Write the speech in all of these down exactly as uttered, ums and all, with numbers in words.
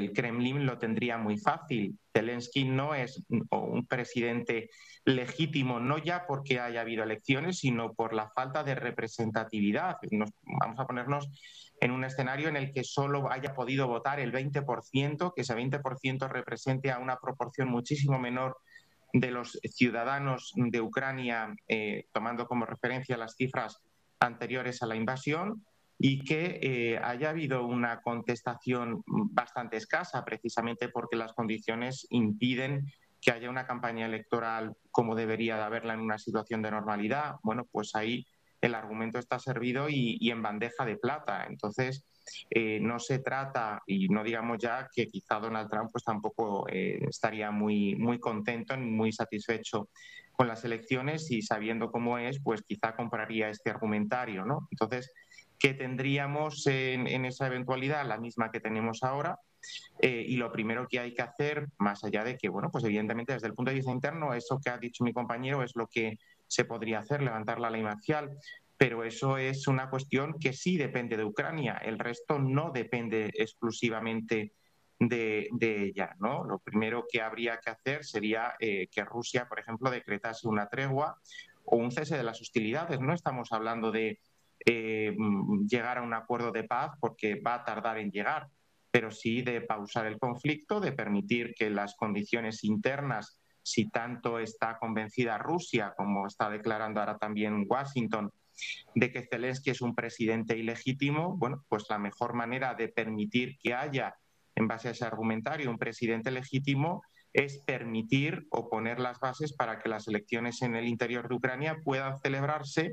el Kremlin lo tendría muy fácil. Zelensky no es un presidente legítimo, no ya porque haya habido elecciones, sino por la falta de representatividad. Nos, vamos a ponernos en un escenario en el que solo haya podido votar el veinte por ciento, que ese veinte por ciento represente a una proporción muchísimo menor de los ciudadanos de Ucrania, eh, tomando como referencia las cifras anteriores a la invasión, y que eh, haya habido una contestación bastante escasa, precisamente porque las condiciones impiden que haya una campaña electoral como debería de haberla en una situación de normalidad. Bueno, pues ahí el argumento está servido y, y en bandeja de plata. Entonces, eh, no se trata, y no digamos ya que quizá Donald Trump pues tampoco eh, estaría muy, muy contento ni muy satisfecho con las elecciones, y sabiendo cómo es, pues quizá compraría este argumentario, ¿no? Entonces, ¿qué tendríamos en, en esa eventualidad? La misma que tenemos ahora. Eh, y lo primero que hay que hacer, más allá de que, bueno, pues evidentemente desde el punto de vista interno, eso que ha dicho mi compañero es lo que se podría hacer, levantar la ley marcial, pero eso es una cuestión que sí depende de Ucrania, el resto no depende exclusivamente de, de ella, ¿no? Lo primero que habría que hacer sería eh, que Rusia, por ejemplo, decretase una tregua o un cese de las hostilidades. No estamos hablando de eh, llegar a un acuerdo de paz, porque va a tardar en llegar, pero sí de pausar el conflicto, de permitir que las condiciones internas, si tanto está convencida Rusia, como está declarando ahora también Washington, de que Zelensky es un presidente ilegítimo, bueno, pues la mejor manera de permitir que haya, en base a ese argumentario, un presidente legítimo es permitir o poner las bases para que las elecciones en el interior de Ucrania puedan celebrarse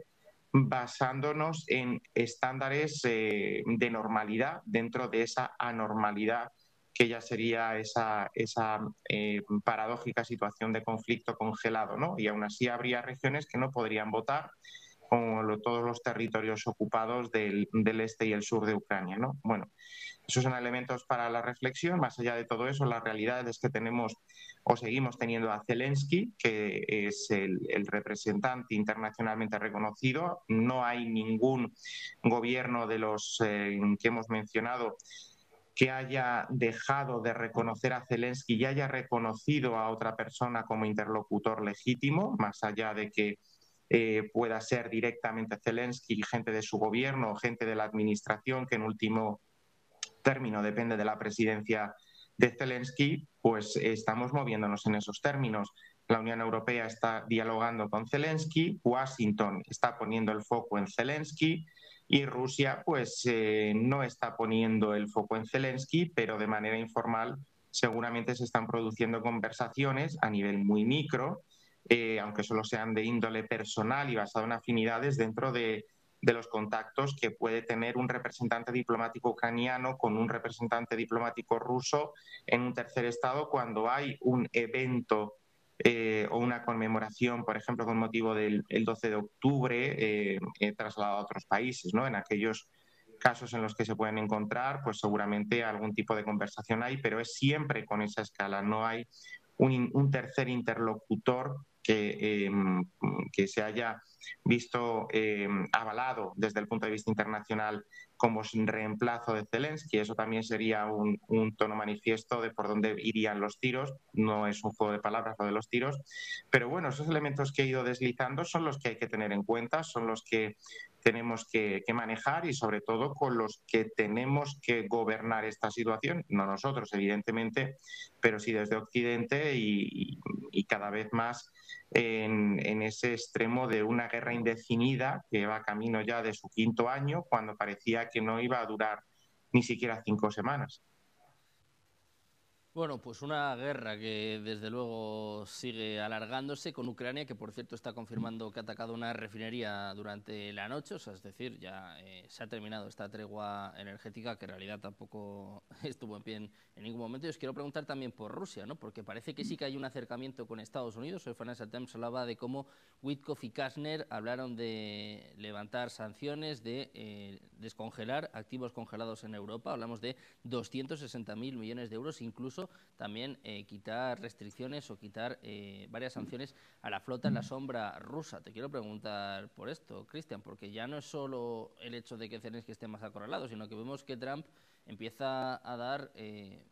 basándonos en estándares eh, de normalidad dentro de esa anormalidad que ya sería esa, esa eh, paradójica situación de conflicto congelado, ¿no? Y aún así habría regiones que no podrían votar, como lo, todos los territorios ocupados del, del este y el sur de Ucrania, ¿no? Bueno, esos son elementos para la reflexión. Más allá de todo eso, la realidad es que tenemos o seguimos teniendo a Zelensky, que es el, el representante internacionalmente reconocido. No hay ningún gobierno de los eh, que hemos mencionado que haya dejado de reconocer a Zelensky y haya reconocido a otra persona como interlocutor legítimo, más allá de que eh, pueda ser directamente Zelensky, gente de su gobierno o gente de la administración, que en último término depende de la presidencia de Zelensky, pues estamos moviéndonos en esos términos. La Unión Europea está dialogando con Zelensky, Washington está poniendo el foco en Zelensky y Rusia pues eh, no está poniendo el foco en Zelensky, pero de manera informal seguramente se están produciendo conversaciones a nivel muy micro, eh, aunque solo sean de índole personal y basado en afinidades dentro de de los contactos que puede tener un representante diplomático ucraniano con un representante diplomático ruso en un tercer estado cuando hay un evento eh, o una conmemoración, por ejemplo, con motivo del el doce de octubre, eh, eh, trasladado a otros países, ¿no? En aquellos casos en los que se pueden encontrar, pues seguramente algún tipo de conversación hay, pero es siempre con esa escala, no hay un, un tercer interlocutor que, eh, que se haya visto eh, avalado desde el punto de vista internacional como reemplazo de Zelensky. Eso también sería un, un tono manifiesto de por dónde irían los tiros. No es un juego de palabras lo de los tiros, pero bueno, esos elementos que he ido deslizando son los que hay que tener en cuenta, son los que tenemos que, que manejar y sobre todo con los que tenemos que gobernar esta situación, no nosotros evidentemente, pero sí desde Occidente y, y, y cada vez más en, en ese extremo de una guerra indefinida que va camino ya de su quinto año, cuando parecía que no iba a durar ni siquiera cinco semanas. Bueno, pues una guerra que desde luego sigue alargándose con Ucrania, que por cierto está confirmando que ha atacado una refinería durante la noche, o sea, es decir, ya eh, se ha terminado esta tregua energética que en realidad tampoco estuvo en pie en, en ningún momento. Y os quiero preguntar también por Rusia, ¿no? Porque parece que sí que hay un acercamiento con Estados Unidos. El Financial Times hablaba de cómo Witkoff y Kastner hablaron de levantar sanciones, de eh, descongelar activos congelados en Europa. Hablamos de doscientos sesenta mil millones de euros, incluso también eh, quitar restricciones o quitar eh, varias sanciones a la flota en la sombra rusa. Te quiero preguntar por esto, Cristian, porque ya no es solo el hecho de que Zelensky esté más acorralado, sino que vemos que Trump empieza a dar eh,